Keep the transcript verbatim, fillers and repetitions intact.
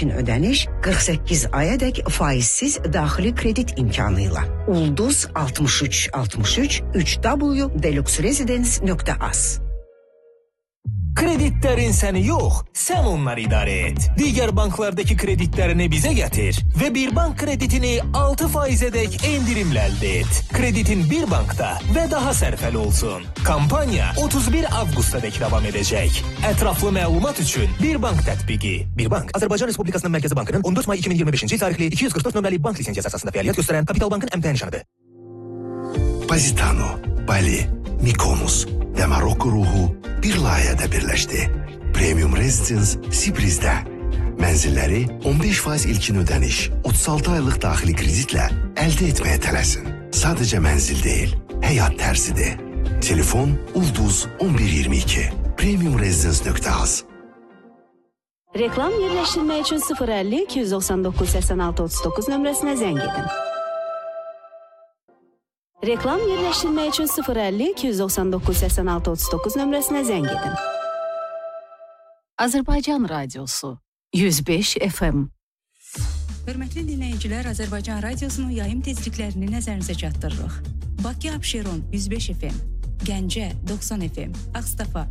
ilkin ödəniş qırx səkkiz ayadək faizsiz daxili kredit imkanıyla. Ulduz altmış üç altmış üç üç w deluxe residence nokta az. Kreditlərin səni yox, sən onları idarə et. Digər banklardakı kreditlərini bizə gətir və bir bank kreditini altı faizədək endirimlə əldə et. Kreditin bir bankda və daha sərfəli olsun. Kampaniya otuz bir avqustadək davam edəcək. Ətraflı məlumat üçün Bir Bank tətbiqi. Bir Bank, Azərbaycan Respublikasının Mərkəzi Bankının on dörd may iki min iyirmi beşinci il tarixli iki yüz qırx dörd nömrəli bank lisensiyası əsasında fəaliyyət göstərən Kapital Bankın əmtəə nişanıdır. Positano, Bali, Mykonos ve Marokko ruhu bir layihədə birləşdi. Premium Residence Sibriz'də. Mənzilləri on beş faiz ilkin ödəniş, otuz altı aylıq daxili kreditlə əldə etməyə tələsin. Sadəcə mənzil deyil, həyat tərzidir. Telefon Ulduz on bir iyirmi iki. premium residence nokta az. Reklam yerləşdirmək üçün sıfır əlli iki yüz doxsan doqquz səksən altı otuz doqquz nömrəsinə zəng edin. Reklam yerləşdirmək üçün sıfır əlli iki yüz doxsan doqquz səksən altı otuz doqquz nömrəsinə zəng edin. Azərbaycan Radiosu yüz beş F M. Hörmətli dinləyicilər, Azərbaycan Radiosunun yayım tezliklərini nəzərinizə çatdırırıq. Bakı Abşeron yüz beş F M, Gəncə doxsan F M, Ağstafa